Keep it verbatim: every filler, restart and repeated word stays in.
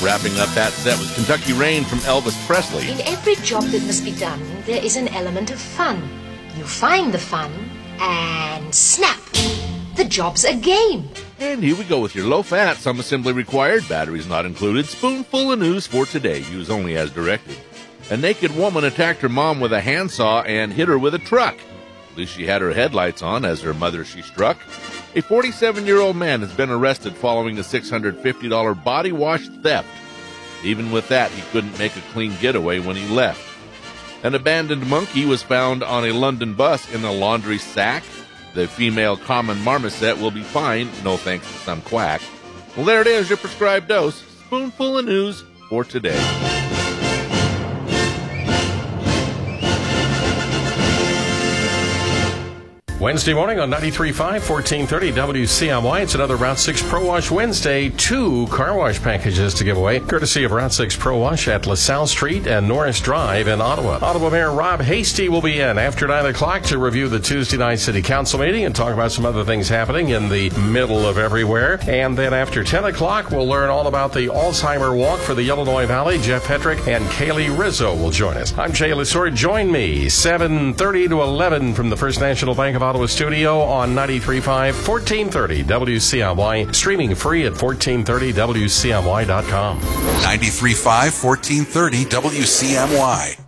Wrapping up that set was Kentucky Rain from Elvis Presley. In every job that must be done, there is an element of fun. You find the fun, and snap! The job's a game. And here we go with your low-fat, some assembly required, batteries not included, spoonful of news for today. Use only as directed. A naked woman attacked her mom with a handsaw and hit her with a truck. At least she had her headlights on as her mother she struck. A forty-seven-year-old man has been arrested following a six hundred fifty dollars body wash theft. Even with that, he couldn't make a clean getaway when he left. An abandoned monkey was found on a London bus in a laundry sack. The female common marmoset will be fine, no thanks to some quack. Well, there it is, your prescribed dose. Spoonful of news for today. Wednesday morning on ninety-three point five, fourteen thirty W C M Y. It's another Route six Pro Wash Wednesday. Two car wash packages to give away, courtesy of Route six Pro Wash at LaSalle Street and Norris Drive in Ottawa. Ottawa Mayor Rob Hasty will be in after nine o'clock to review the Tuesday night City Council meeting and talk about some other things happening in the middle of everywhere. And then after ten o'clock, we'll learn all about the Alzheimer Walk for the Illinois Valley. Jeff Hetrick and Kaylee Rizzo will join us. I'm Jay Lesor. Join me seven thirty to eleven from the First National Bank of Ottawa studio on ninety-three point five, fourteen thirty W C M Y, streaming free at fourteen thirty W C M Y dot com. ninety-three point five, fourteen thirty W C M Y.